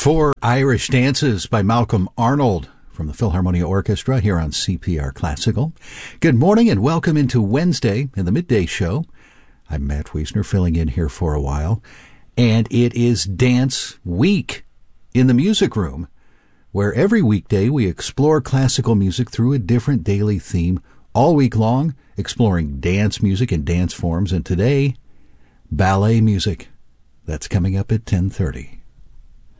4 Irish Dances by Malcolm Arnold from the Philharmonia Orchestra here on CPR Classical. Good morning and welcome into Wednesday in the Midday Show. I'm Matt Wiesner, filling in here for a while. And it is Dance Week in the Music Room, where every weekday we explore classical music through a different daily theme, all week long, exploring dance music and dance forms. And today, ballet music. That's coming up at 10:30.